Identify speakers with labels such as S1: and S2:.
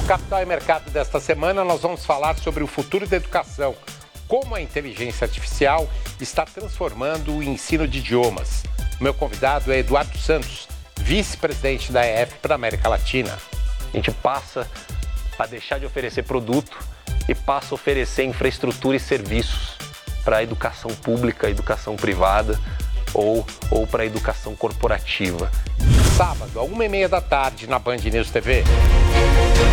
S1: Capital e Mercado desta semana, nós vamos falar sobre o futuro da educação, como a inteligência artificial está transformando o ensino de idiomas. O meu convidado é Eduardo Santos, vice-presidente da EF para a América Latina.
S2: A gente passa a deixar de oferecer produto e passa a oferecer infraestrutura e serviços para a educação pública, educação privada ou para a educação corporativa.
S1: Sábado, 1h30 da tarde, na Band News TV.